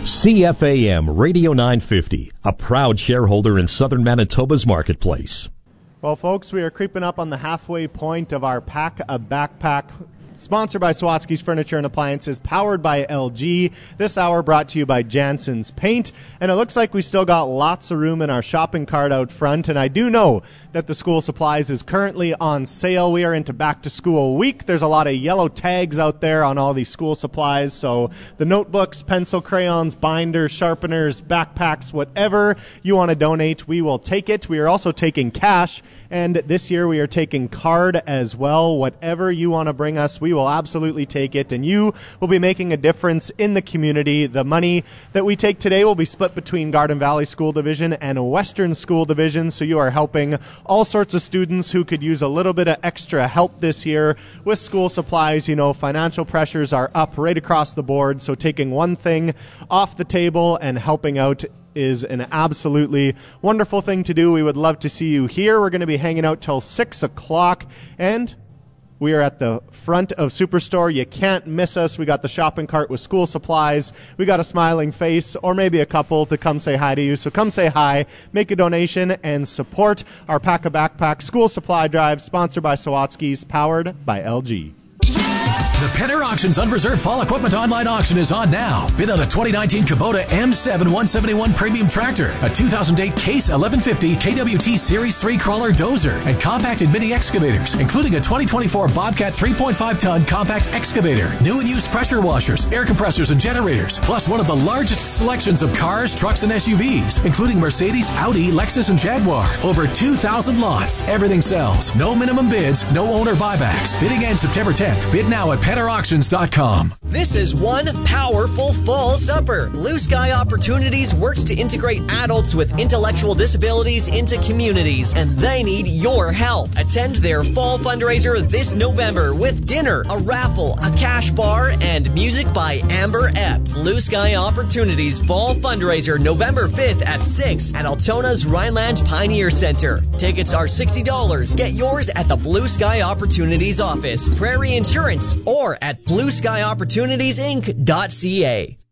CFAM Radio 950, a proud shareholder in Southern Manitoba's marketplace. Well, folks, we are creeping up on the halfway point of our Pack a Backpack, sponsored by Sawatsky's Furniture and Appliances, powered by LG. This hour brought to you by Jansen's Paint. And it looks like we still got lots of room in our shopping cart out front. And I do know that the school supplies is currently on sale. We are into back to school week. There's a lot of yellow tags out there on all these school supplies. So the notebooks, pencil, crayons, binders, sharpeners, backpacks, whatever you want to donate, we will take it. We are also taking cash. And this year we are taking card as well. Whatever you want to bring us, we will absolutely take it. And you will be making a difference in the community. The money that we take today will be split between Garden Valley School Division and Western School Division. So you are helping all sorts of students who could use a little bit of extra help this year with school supplies. You know, financial pressures are up right across the board. So taking one thing off the table and helping out is an absolutely wonderful thing to do. We would love to see you here. We're going to be hanging out till 6 o'clock, and we are at the front of Superstore. You can't miss us. We got the shopping cart with school supplies. We got a smiling face, or maybe a couple, to come say hi to you. So come say hi, make a donation, and support our Pack a Backpack school supply drive, sponsored by Sawatsky's, powered by LG. The Penner Auctions Unreserved Fall Equipment Online Auction is on now. Bid on a 2019 Kubota M7 171 Premium Tractor, a 2008 Case 1150 KWT Series 3 Crawler Dozer, and compacted mini excavators, including a 2024 Bobcat 3.5-ton compact excavator, new and used pressure washers, air compressors, and generators, plus one of the largest selections of cars, trucks, and SUVs, including Mercedes, Audi, Lexus, and Jaguar. Over 2,000 lots. Everything sells. No minimum bids, no owner buybacks. Bidding ends September 10th. Bid now at PennerAuctions.com. This is one powerful fall supper. Blue Sky Opportunities works to integrate adults with intellectual disabilities into communities, and they need your help. Attend their fall fundraiser this November with dinner, a raffle, a cash bar, and music by Amber Epp. Blue Sky Opportunities fall fundraiser November 5th at 6 at Altona's Rhineland Pioneer Center. Tickets are $60. Get yours at the Blue Sky Opportunities office, Prairie Insurance, or at BlueSkyOpportunitiesInc.ca.